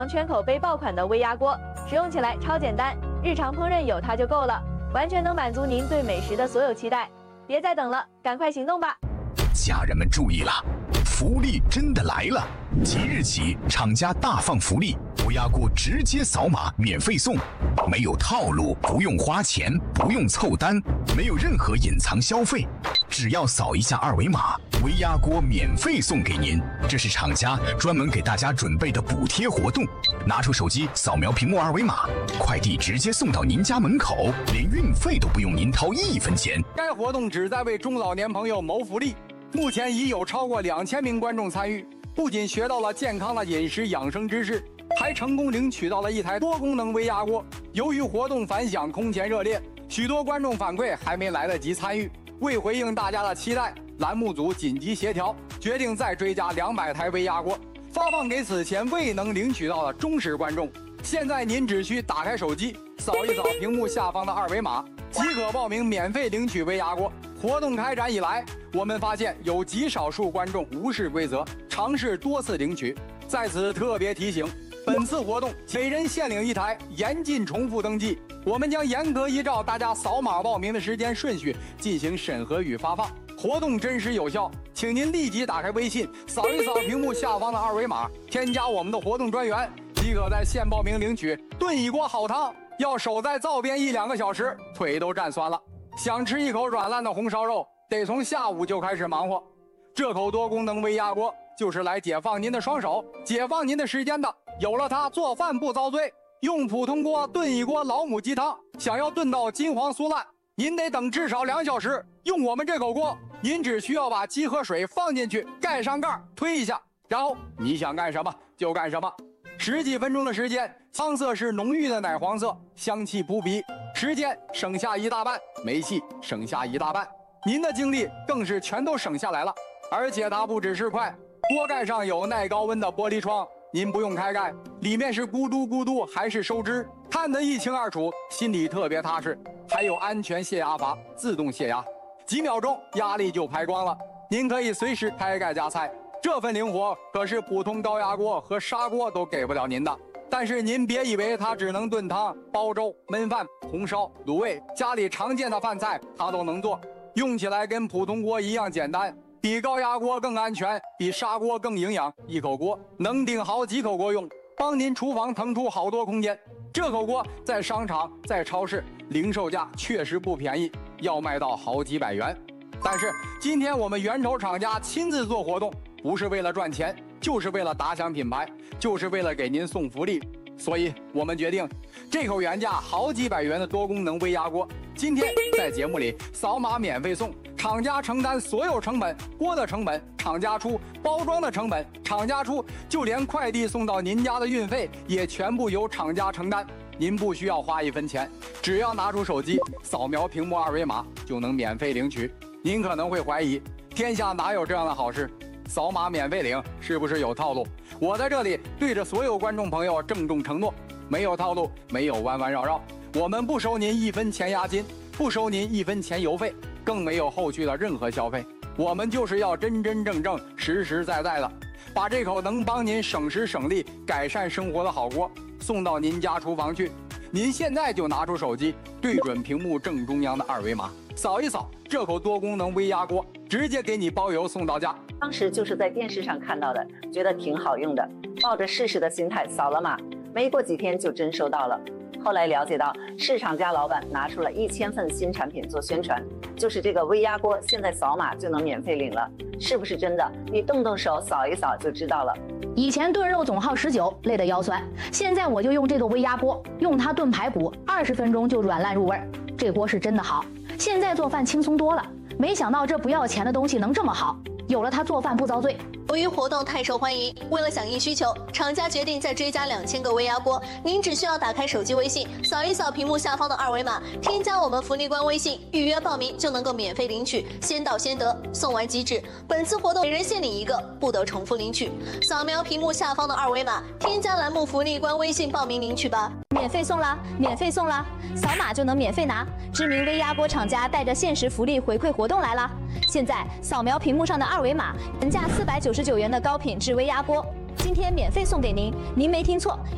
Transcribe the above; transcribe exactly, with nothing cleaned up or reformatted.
圈口杯爆款的微压锅，使用起来超简单，日常烹饪有它就够了，完全能满足您对美食的所有期待。别再等了，赶快行动吧！ 家人们注意了，福利真的来了！即日起，厂家大放福利，微压锅直接扫码免费送，没有套路，不用花钱，不用凑单，没有任何隐藏消费，只要扫一下二维码，微压锅免费送给您。这是厂家专门给大家准备的补贴活动，拿出手机扫描屏幕二维码，快递直接送到您家门口，连运费都不用您掏一分钱。 该活动旨在为中老年朋友谋福利，目前已有超过两千名观众参与，不仅学到了健康的饮食养生知识，还成功领取到了一台多功能微压锅。由于活动反响空前热烈，许多观众反馈还没来得及参与。为回应大家的期待，栏目组紧急协调，决定再追加两百台微压锅，发放给此前未能领取到的忠实观众。现在您只需打开手机，扫一扫屏幕下方的二维码，即可报名免费领取微压锅。活动开展以来，我们发现有极少数观众无视规则，尝试多次领取。在此特别提醒，本次活动每人限领一台，严禁重复登记。我们将严格依照大家扫码报名的时间顺序进行审核与发放。活动真实有效，请您立即打开微信，扫一扫屏幕下方的二维码，添加我们的活动专员，即可在线报名领取炖一锅好汤。要守在灶边一两个小时，腿都站酸了。想吃一口软烂的红烧肉，得从下午就开始忙活。这口多功能微压锅就是来解放您的双手，解放您的时间的。有了它，做饭不遭罪。用普通锅炖一锅老母鸡汤，想要炖到金黄酥烂，您得等至少两小时。用我们这口锅，您只需要把鸡和水放进去，盖上盖，推一下，然后你想干什么就干什么。十几分钟的时间，汤色是浓郁的奶黄色，香气扑鼻，时间省下一大半，煤气省下一大半，您的精力更是全都省下来了。而且它不只是快，锅盖上有耐高温的玻璃窗，您不用开盖，里面是咕嘟咕嘟还是收汁，看得一清二楚，心里特别踏实。还有安全泄压阀，自动泄压，几秒钟压力就排光了，您可以随时开盖加菜。这份灵活可是普通高压锅和砂锅都给不了您的。但是您别以为它只能炖汤、煲粥、焖饭、红烧、卤味，家里常见的饭菜它都能做，用起来跟普通锅一样简单，比高压锅更安全，比砂锅更营养。一口锅能顶好几口锅用，帮您厨房腾出好多空间。这口锅在商场、在超市零售价确实不便宜，要卖到好几百元。但是今天我们源头厂家亲自做活动，不是为了赚钱，就是为了打响品牌，就是为了给您送福利。所以我们决定，这口原价好几百元的多功能微压锅，今天在节目里扫码免费送，厂家承担所有成本，锅的成本厂家出，包装的成本厂家出，就连快递送到您家的运费也全部由厂家承担。您不需要花一分钱，只要拿出手机扫描屏幕二维码就能免费领取。您可能会怀疑，天下哪有这样的好事？扫码免费领是不是有套路？我在这里对着所有观众朋友郑重承诺，没有套路，没有弯弯绕绕，我们不收您一分钱押金，不收您一分钱邮费，更没有后续的任何消费。我们就是要真真正正、实实在在的，把这口能帮您省时省力、改善生活的好锅送到您家厨房去。您现在就拿出手机，对准屏幕正中央的二维码，扫一扫，这口多功能微压锅直接给你包邮送到家。 当时就是在电视上看到的，觉得挺好用的，抱着试试的心态扫了码，没过几天就真收到了。后来了解到，市场家老板拿出了一千份新产品做宣传，就是这个微压锅，现在扫码就能免费领了，是不是真的？你动动手扫一扫就知道了。 以前炖肉总耗十九，累得腰酸，现在我就用这个微压锅，用它炖排骨，二十分钟就软烂入味儿。这锅是真的好，现在做饭轻松多了。没想到这不要钱的东西能这么好，有了它做饭不遭罪。 由于活动太受欢迎，为了响应需求，厂家决定再追加两千个微压锅。您只需要打开手机微信，扫一扫屏幕下方的二维码，添加我们福利官微信，预约报名就能够免费领取，先到先得，送完即止。本次活动每人限领一个，不得重复领取。扫描屏幕下方的二维码，添加栏目福利官微信报名领取吧。 免费送啦，免费送啦，扫码就能免费拿。知名微压锅厂家带着限时福利回馈活动来啦！现在扫描屏幕上的二维码，原价四百九十九元的高品质微压锅，今天免费送给您，您没听错。